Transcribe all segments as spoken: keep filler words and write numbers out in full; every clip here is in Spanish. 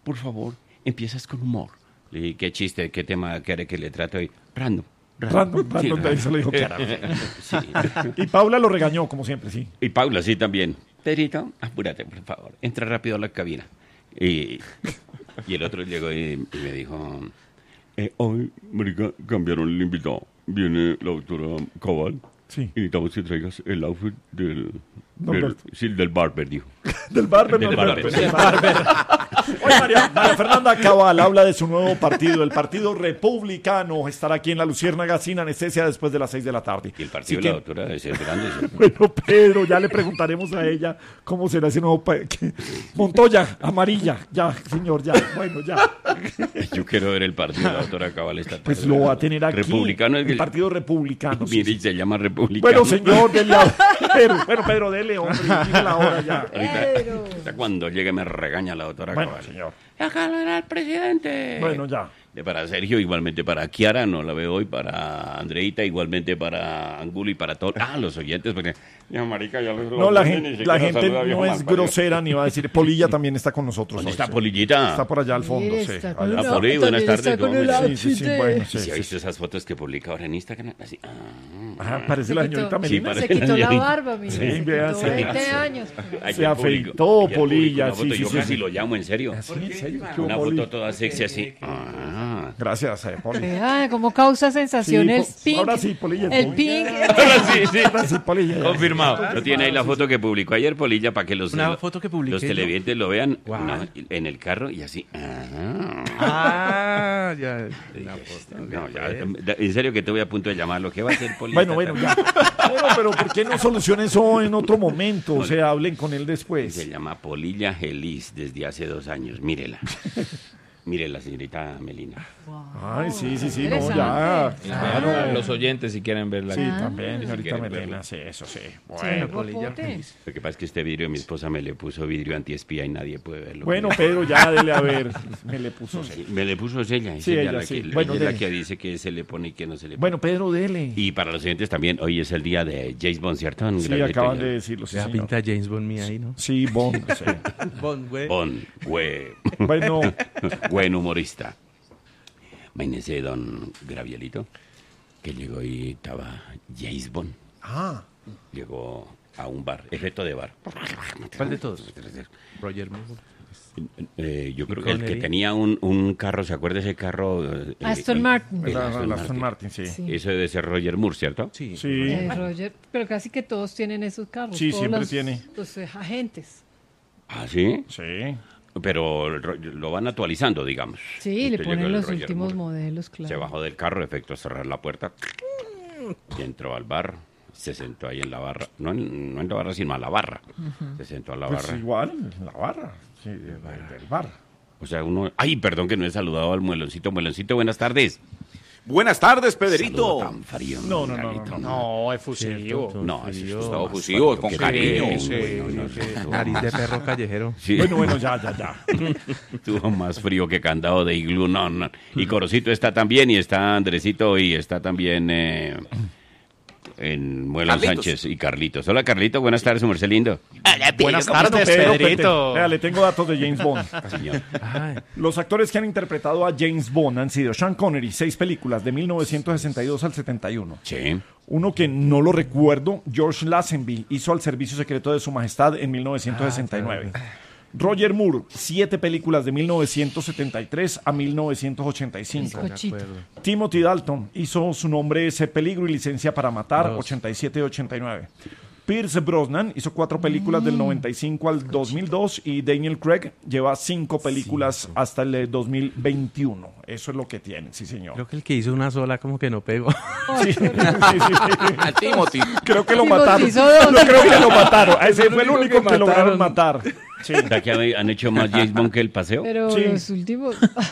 por favor, empiezas con humor. Le dije, ¿qué chiste, qué tema quiere que le trate hoy? Random. Random, Sí, random, random. eso le dijo Clara. Sí. Y Paula lo regañó, como siempre, sí. Y Paula, sí, también. Pedrito, apúrate, por favor. Entra rápido a la cabina. Y, y el otro llegó y, y me dijo... Eh, hoy, marica, cambiaron el invitado. Viene la doctora Cabal. Sí. Y necesitamos que traigas el outfit del... del Norberto. sí, del barber, dijo. Del barber, Del no, barber. del del barber. Hoy María, María Fernanda Cabal habla de su nuevo partido, el Partido Republicano. Estará aquí en La Luciérnaga sin anestesia después de las seis de la tarde. Y el partido Así de la que- doctora de ser grande. ¿sí? Bueno, Pedro, ya le preguntaremos a ella cómo será ese nuevo... pa- que- Montoya, amarilla, ya, señor, ya, bueno, ya. Yo quiero ver el partido de la doctora Cabal esta tarde. Pues lo va a tener aquí. Republicano es el el... Partido Republicano. sí, Mire, sí. se llama republicano. Bueno, señor, dele a... Pedro, bueno, Pedro, dele, hombre, dile la hora ya. Ahorita, ahorita cuando llegue me regaña la doctora Bueno, Cabal. señor. Acá no era el presidente. Bueno, ya. De Para Sergio, igualmente para Kiara, no la veo hoy, para Andreita, igualmente para Angulo y para todos. Ah, los oyentes, porque... Ya, marica, ya los No, la ni gente, siquiera la gente saluda, viejo no es malparido. grosera ni va a decir. Polilla también está con nosotros. ¿Dónde hoy, está sí. Polillita? Está por allá al fondo, Mire, sí. está con allá. Ah, una- por ahí, buenas también tardes, está con ¿cómo el está? Sí, sí, sí, outfit bueno, de- sí, ¿Sí ha sí, visto sí. esas fotos que publica ahora en Instagram? Así, ah. Ajá, parece Se la quitó- señorita Sí, Melina. parece Se quitó la señorita. barba, mire. Sí, se vea, quitó sí. veinte años. Ayer Se afeitó, publicó- ayer Polilla, publicó una sí, foto, sí, Yo sí, casi sí. lo llamo, en serio. ¿Sí, en serio? ¿Qué hubo, Una Poli? foto toda sexy así. Ah. Gracias, eh, Poli. Vea cómo causa sensaciones Sí, po- pink. ahora sí, Polilla, El Poli. pink. Ahora sí, sí. Ahora sí, Polilla, ya. Confirmado. ¿No tiene ahí la foto que publicó ayer Polilla para que los, Una los- foto que publiqué los yo. televidentes lo vean Wow. no, en el carro y así? Ah. Ah, ya. La foto, No, ya, ok. en serio que estuve a punto de llamarlo. ¿Qué va a hacer Polilla? Bueno, bueno, ya. Bueno, pero ¿por qué no solucionen eso en otro momento? O sea, hablen con él después. Se llama Polilla Gelis desde hace dos años. Mírela. Mírela, señorita Melina. Ay, sí, sí, sí, no, Interesante. ya. Claro. Claro. Los oyentes si quieren verla. Sí, aquí. también, señorita quieren Melina, verla. sí, eso sí. Sí, Bueno, Polilla. popote. Lo que pasa es que este vidrio mi esposa me le puso vidrio antiespía y nadie puede verlo. bueno, Pedro, ya dele a ver. Me le puso. sí. Me le puso ella. Es Sí, ella ella la sí. que, Bueno, ella es la dele. que dice que se le pone y que no se le pone. Bueno, Pedro, dele. Y para los oyentes también, hoy es el día de James Bond, ¿cierto? Sí, Gracias, acaban Toño. de decirlo, sí, Ya señor. pinta James Bond mía ahí, ¿no? Sí, Bond, sí. Bond, güey. Bond, güey. Bueno, Buen humorista. Imagínese don Gravielito, que llegó y estaba James Bond. ah, Llegó a un bar, efecto de bar. ¿Cuál de todos? Roger Moore. Eh, yo creo ¿Y que el que Connery? tenía un, un carro, ¿se acuerda ese carro? Eh, Aston el- Martin. el la, Aston la Martin. Aston Martin, sí. Sí. Eso debe ser Roger Moore, ¿cierto? Sí. Sí. Eh, Roger, pero casi que todos tienen esos carros. Sí, todos siempre los- tiene. Los eh, agentes. Ah, sí. Sí. Pero el ro- lo van actualizando, digamos. Sí, le Usted llegó ponen el los Roger últimos Moore. modelos, claro. Se bajó del carro, efecto cerrar la puerta. Y entró al bar. Se sentó ahí en la barra. No en, no en la barra, sino a la barra. Se sentó a la Pues barra. igual, en la barra. Sí, del, del bar. O sea, uno... Ay, perdón que no he saludado al mueloncito. Mueloncito, buenas tardes. Buenas tardes, Saludo Pedrito. tan frío, No, no, no, Carlito, No, efusivo. Cierto, No, frío. ese es Gustavo más Fusivo, frío con que cariño. frío. Sí, Bueno, no, Sí, estuvo- nariz de perro callejero. Sí, Bueno, bueno, ya, ya, ya. estuvo más frío que candado de iglú. No, no. Y Corocito está también, y está Andresito, y está también eh, en Muelan Carlitos. Sánchez y Carlitos. Hola, Carlito, buenas tardes, su merced lindo. Buenas Bueno, tardes, Pedro, Pedrito. Vea, le tengo datos de James Bond. Señor. Ay, Los actores que han interpretado a James Bond han sido Sean Connery, seis películas, de mil novecientos sesenta y dos al setenta y uno. Sí. Uno que no lo recuerdo, George Lazenby, hizo Al Servicio Secreto de Su Majestad en mil novecientos sesenta y nueve. Roger Moore, siete películas de mil novecientos setenta y tres a mil novecientos ochenta y cinco. Cochito. de acuerdo. Timothy Dalton hizo Su nombre es Peligro y Licencia para Matar, Dos. ochenta y siete y ochenta y nueve. Pierce Brosnan hizo cuatro películas del noventa y cinco al dos mil dos y Daniel Craig lleva cinco películas hasta el eh, dos mil veintiuno. Eso es lo que tienen, sí señor. Creo que el que hizo una sola como que no pegó. Sí, sí, sí. A Timothy. Creo que lo Timothy mataron. hizo dos. No creo que lo mataron. Ese el fue el único único que, que lograron mataron. matar. Sí. ¿Será que han- han hecho más James Bond que el paseo? Pero Sí. los últimos.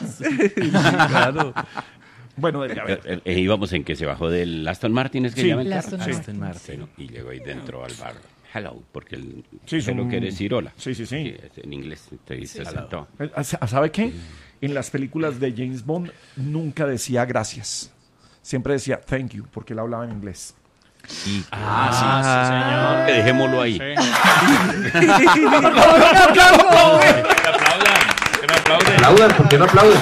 Claro. Bueno, debe Eh, haber. eh, eh, íbamos en que se bajó del Aston Martin, ¿es que Sí. llama el El carro? Aston Sí. Martin. Bueno, y llegó y dentro al bar. Hello, porque el Sí, hello son- quiere decir hola. Sí, sí, sí. es en inglés, entonces se sentó. Eh, ¿Sabe qué? En las películas de James Bond nunca decía gracias. Siempre decía thank you, porque él hablaba en inglés. Ah, Que dejémoslo ahí. Que me aplaudan. Que me aplauden. aplaudan, ¿por qué no aplauden?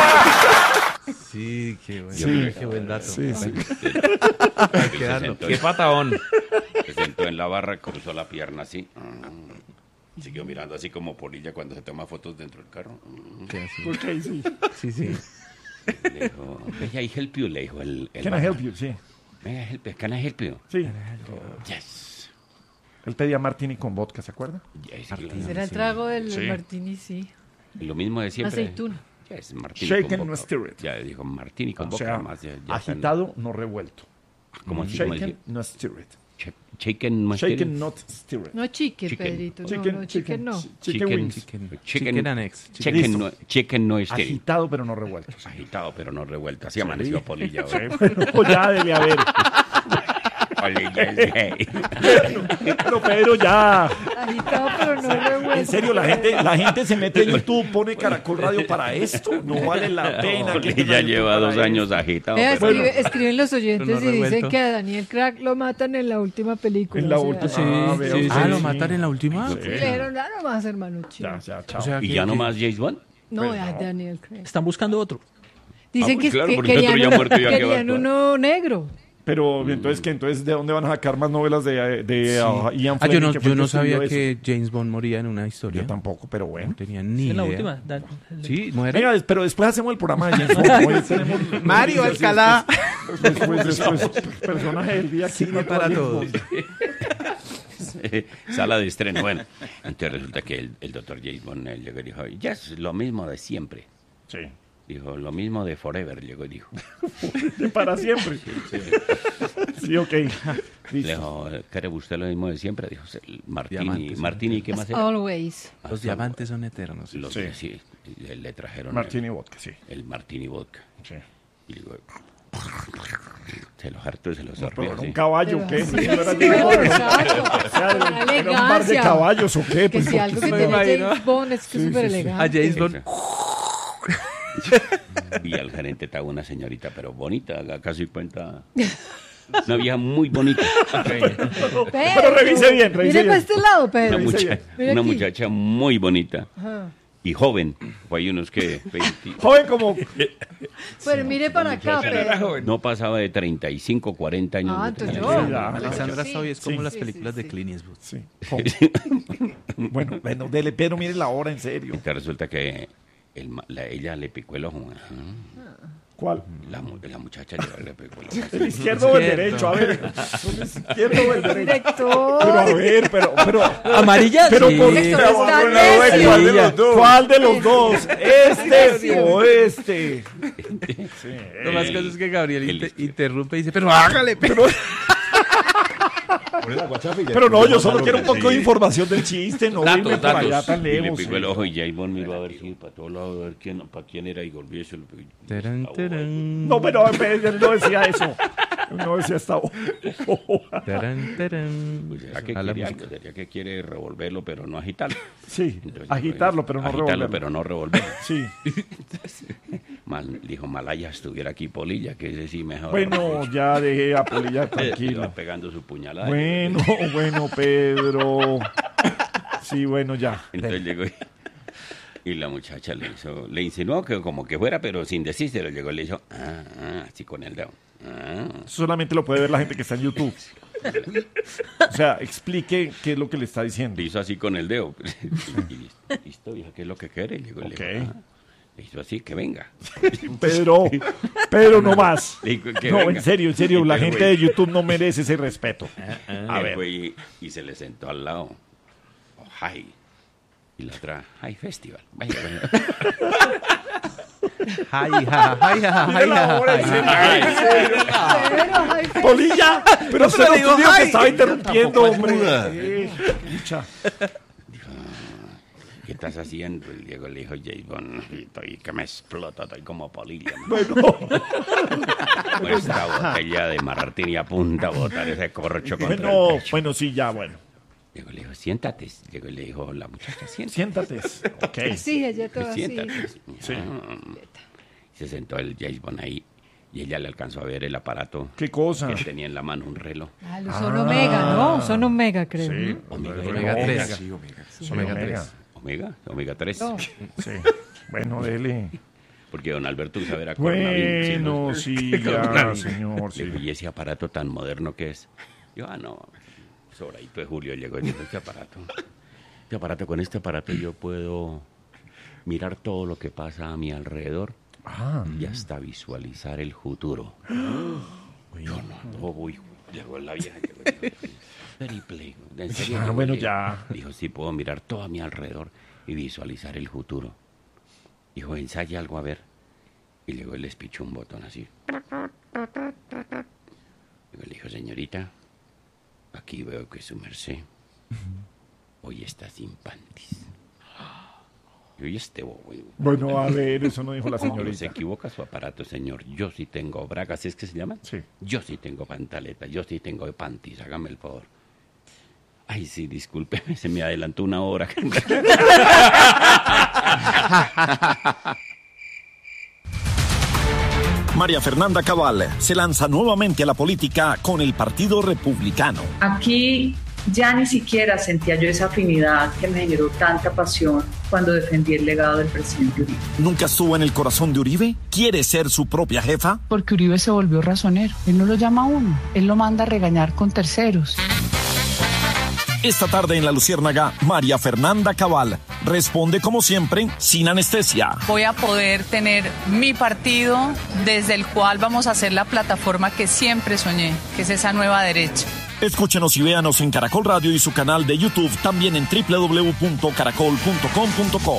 Sí, qué bueno. Sí. Qué buen dato. Sí, sí. Hay que darlo. Qué patadón. Se sentó en la barra, cruzó la pierna así. mm, Siguió mirando así como polilla cuando se toma fotos dentro del carro. mm, Sí, así. Ok, sí. Sí, sí. Le dijo, "May I help you?", le dijo el, el Can I barman. help you? Sí. May I help you? Can I help you? Sí. Yes. Él pedía martini con vodka, ¿se acuerda? Yes, Ese era el trago del Sí. martini, sí. Lo mismo de siempre. Aceituna. Yes, martini Shaken, con no vodka. stirred. Ya dijo martini con O boca sea, más. Ya, ya está en- agitado, no revuelto. ¿Cómo así? ¿Cómo Shaken, así? no stirred. Ch- Shaken, no Shaken, stirred. not stirred. No chicken, Chicken. Pedrito. No, Chicken, no, chicken no. Chicken Chicken, wings. Chicken, Chicken- chicken and eggs. Chicken Listo. no, chicken no estéril. Agitado, pero no revuelto. Agitado, pero no revuelto. Así amaneció Polilla. Sí, hoy. pero ya debe haber. Polilla es gay. Pero Pedro, ya. Agitado, pero no revuelto. En serio, la gente, la gente se mete en YouTube, pone Caracol Radio para esto. No vale la pena. que Polilla tenga YouTube lleva para dos esto. años agitado. Vea, pero- escribe- escriben los oyentes Pero no y dicen revuelto. que a Daniel Crack lo matan en la última película. En la o sea, última. Sí, Ah, veo, sí, sí, Ah, sí. ¿lo matan en la última? sí, le dijeron, ah, no más, hermano chido. Ya, ya, chao. O sea, ¿Y que- ya que- no más James Bond? No, a Daniel Craig. Están buscando otro. Dicen Ah, que, claro, que porque el otro querían, ya muerto, ya que va a querían actuar. uno negro. Pero entonces, ¿qué? Entonces, ¿de dónde van a sacar más novelas de, de uh, Ian Ah, yo Fleming, no, que fue yo el no que sabía escribió eso? que James Bond moría en una historia. Yo tampoco, pero bueno. No tenía ni En la idea. última. Dan- Sí, muere. Venga, des- pero después hacemos el programa de James Bond. Hoy tenemos Mario noticias y Alcalá. Después, después, después, personaje del día. Cine James para Bond. todos. Sala de estreno. Bueno, entonces resulta que el, el doctor James Bond él llegó y dijo, ya es lo mismo de siempre. Sí. Dijo, lo mismo de Forever, llegó y dijo. De para siempre. Sí, ok. Le Listo. dijo, ¿quiere usted lo mismo de siempre? Dijo, "El Martini, Diamantes, Martini, ¿qué más era? Always. Los diamantes son eternos. Los Sí. que sí, le, le trajeron Martini Vodka, sí. el, el Martini Vodka. Sí. Y digo, se los hartó y se los Pero sorbió. era sí. un caballo, ¿o qué? Sí, No era sí, James Bond, exacto. o sea, Con era un par de elegancia. caballos, ¿o qué? Que Pues, si ¿por algo qué que se- tiene imagino. James Bond es que es súper A elegante. James Bond. Y al gerente estaba una señorita, pero bonita, haga casi cuenta. Una vieja muy bonita. Pedro, Pero revise bien, revise Mire bien. para este lado, Pedro. Una, mucha- Mira una aquí. muchacha muy bonita Ajá. y joven. Fue ahí unos que veinte Joven como... Pero mire para acá, Pedro. no pasaba de treinta y cinco, cuarenta años. Ah, de entonces tener. yo. Ya, Alexandra Sí, Soy es como sí, las sí, películas sí, de sí. Clint Eastwood. Sí. joven. Bueno, bueno, dele, pero mire la hora, en serio. Entonces resulta que el ma- la- ella le picó el ojo. Ajá. ¿Cuál? La, mu- la muchacha le, le picó el ojo. ¿El izquierdo o el Izquierdo. derecho? A ver, ¿el izquierdo o el derecho? Director. Pero a ver, pero... pero ¿Amarilla? Pero Sí. por Director, qué? está ¿Cuál de necio. los dos? ¿Cuál de los dos? ¿Este o este? Lo más caso es que Gabriel El inter- izquierdo. interrumpe y dice, pero hágale, pero... Pero no, yo solo quiero un poco de información del chiste, no Datos, irme por datos. allá tan Y le lejos. picó el ojo y James Bond miró a ver si para todos lados, a ver quién, para quién era y volvió y se lo picó. Tarán, tarán. No, pero él no decía eso. Él no decía esta Tarán, tarán. Pues será que A la quiere música. algo, sería que quiere revolverlo, pero no agitarlo. Sí, Entonces, agitarlo, pues, pero no agitarlo, revolverlo. pero no revolverlo. Sí. Mal, dijo Malaya estuviera aquí Polilla, que ese sí mejor. Bueno, ya dejé a Polilla Iba tranquilo. pegando su puñalada. Bueno, bueno, Pedro. Sí, bueno, ya. Entonces llegó y, y la muchacha le hizo, le insinuó que como que fuera, pero sin decírselo, llegó y le hizo, ah, ah, así con el dedo. Ah. Solamente lo puede ver la gente que está en YouTube. O sea, explique qué es lo que le está diciendo. Le hizo así con el dedo. Y, y listo, listo, vieja, ¿qué es lo que quiere? Le, digo, le, Ok. dijo, ah. Le hizo así, que venga. Pedro, Pedro, no más. Le dijo, que No, venga. en serio, en serio, la Entonces, gente güey, de YouTube no merece ese respeto. A ver. Y, y se le sentó al lado. Oh, hi. Y la otra, hi festival. Vaya, vaya. Ay, ja, ay, ja, ay, ja, ay, ja. Pedro, ay, Pedro. Polilla, pero usted no digo, dijo que ay. estaba interrumpiendo, Tampoco es hombre. muda. Eh, pucha. ¿Qué estás haciendo? Y Diego le dijo, James Bond, estoy que me explota, estoy como polilla. Bueno, Con esta botella de martini a punta a botar ese corcho contra bueno, el pecho. bueno, sí, ya, bueno. Diego le dijo, siéntate. Diego le dijo, la muchacha, siéntate. Siéntate. Ok. Sí, ella toda así. Siéntate. Sí. Ah. Se sentó el James Bond ahí y ella le alcanzó a ver el aparato ¿Qué cosa? que tenía en la mano, un reloj. Ah, los son Omega, ¿no? Son Omega, creo. Sí. ¿no? Omega, Omega tres. Sí, Omega Omega. tres. Omega, omega tres. No. Sí. Bueno, dele. Porque don Alberto usa ver a coronavirus. Bueno, sí, ya, señor, Le digo, sí. ¿y ese aparato tan moderno que es? Yo, ah, no, sobradito de Julio llegó y dijo, este aparato, este aparato, con este aparato yo puedo mirar todo lo que pasa a mi alrededor Ah, y hasta visualizar el futuro. Yo no, no voy. Llegó la vieja. Llegó, dijo, very play. ¿En serio? Ah, Yo, bueno, oye, ya. Dijo, sí, puedo mirar todo a mi alrededor y visualizar el futuro. Dijo, ensaya algo a ver. Y luego les pichó un botón así. Y le dijo, señorita, aquí veo que su merced hoy está sin panties. Yo, y este bobo. bueno, a ver, eso no dijo la Se señorita. equivoca su aparato, señor. Yo sí tengo bragas, ¿es que se llaman? Sí. Yo sí tengo pantaleta, yo sí tengo panties, hágame el favor. Ay, sí, discúlpeme, se me adelantó una hora. María Fernanda Cabal se lanza nuevamente a la política con el Partido Republicano. Aquí ya ni siquiera sentía yo esa afinidad que me generó tanta pasión cuando defendí el legado del presidente Uribe. ¿Nunca estuvo en el corazón de Uribe? ¿Quiere ser su propia jefa? Porque Uribe se volvió razonero. Él no lo llama a uno, él lo manda a regañar con terceros. Esta tarde en La Luciérnaga, María Fernanda Cabal responde como siempre, sin anestesia. Voy a poder tener mi partido desde el cual vamos a hacer la plataforma que siempre soñé, que es esa nueva derecha. Escúchenos y véanos en Caracol Radio y su canal de YouTube, también en doble u doble u doble u punto caracol punto com punto co.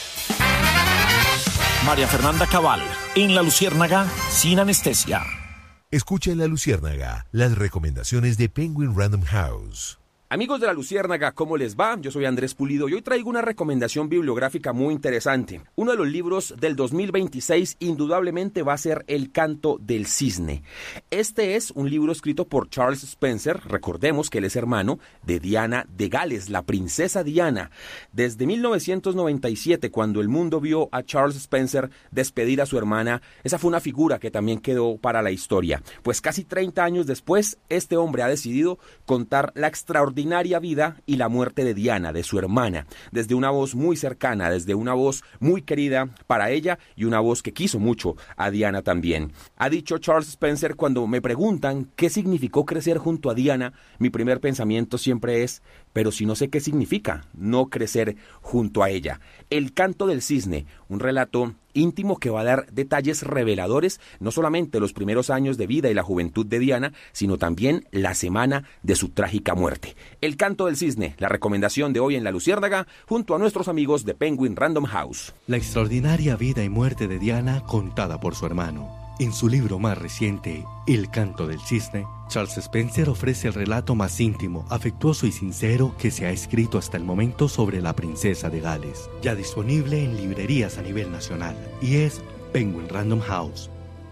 María Fernanda Cabal, en La Luciérnaga, sin anestesia. Escucha en La Luciérnaga las recomendaciones de Penguin Random House. Amigos de La Luciérnaga, ¿cómo les va? Yo soy Andrés Pulido y hoy traigo una recomendación bibliográfica muy interesante. Uno de los libros del dos mil veintiséis indudablemente va a ser El Canto del Cisne. Este es un libro escrito por Charles Spencer. Recordemos que él es hermano de Diana de Gales, la princesa Diana. Desde mil novecientos noventa y siete, cuando el mundo vio a Charles Spencer despedir a su hermana, esa fue una figura que también quedó para la historia. Pues casi treinta años después, este hombre ha decidido contar la extraordinaria vida y la muerte de Diana, de su hermana, desde una voz muy cercana, desde una voz muy querida para ella y una voz que quiso mucho a Diana también. Ha dicho Charles Spencer: cuando me preguntan qué significó crecer junto a Diana, mi primer pensamiento siempre es, pero si no sé qué significa no crecer junto a ella. El Canto del Cisne, un relato íntimo que va a dar detalles reveladores, no solamente los primeros años de vida y la juventud de Diana, sino también la semana de su trágica muerte. El Canto del Cisne, la recomendación de hoy en La Luciérnaga, junto a nuestros amigos de Penguin Random House. La extraordinaria vida y muerte de Diana contada por su hermano. En su libro más reciente, El Canto del Cisne, Charles Spencer ofrece el relato más íntimo, afectuoso y sincero que se ha escrito hasta el momento sobre la princesa de Gales, ya disponible en librerías a nivel nacional, y es Penguin Random House.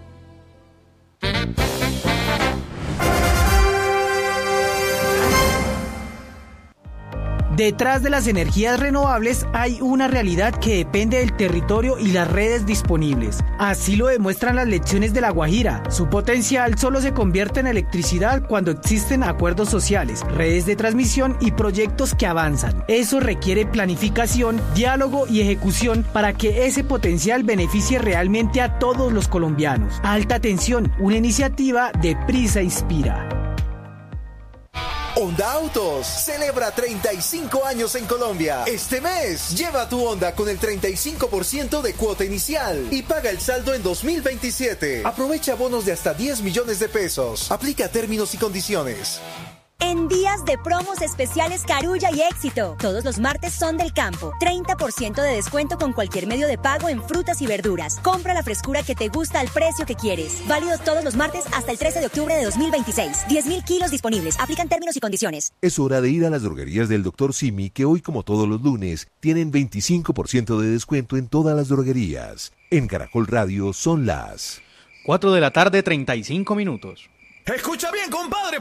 Detrás de las energías renovables hay una realidad que depende del territorio y las redes disponibles. Así lo demuestran las lecciones de La Guajira. Su potencial solo se convierte en electricidad cuando existen acuerdos sociales, redes de transmisión y proyectos que avanzan. Eso requiere planificación, diálogo y ejecución para que ese potencial beneficie realmente a todos los colombianos. Alta Tensión, una iniciativa de Prisa Inspira. Honda Autos celebra treinta y cinco años en Colombia. Este mes, lleva tu Honda con el treinta y cinco por ciento de cuota inicial y paga el saldo en dos mil veintisiete. Aprovecha bonos de hasta diez millones de pesos. Aplica términos y condiciones. En días de promos especiales Carulla y Éxito, todos los martes son del campo. treinta por ciento de descuento con cualquier medio de pago en frutas y verduras. Compra la frescura que te gusta al precio que quieres. Válido todos los martes hasta el trece de octubre de dos mil veintiséis. diez mil kilos disponibles. Aplican términos y condiciones. Es hora de ir a las droguerías del doctor Simi, que hoy, como todos los lunes, tienen veinticinco por ciento de descuento en todas las droguerías. En Caracol Radio son las cuatro de la tarde, treinta y cinco minutos. Escucha bien, compadre,